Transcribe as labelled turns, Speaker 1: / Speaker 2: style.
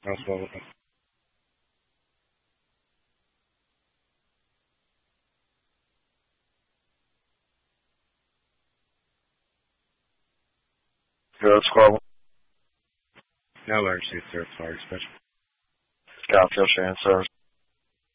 Speaker 1: That's what.
Speaker 2: Good, Squabble.
Speaker 1: No emergency third party special.
Speaker 2: Scout Field Sharing Service.